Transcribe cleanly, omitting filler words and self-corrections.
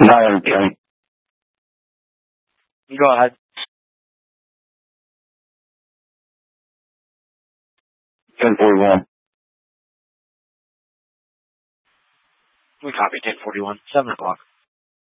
Hi, Kenny. Go ahead. 1041. We copy 1041. 7 o'clock.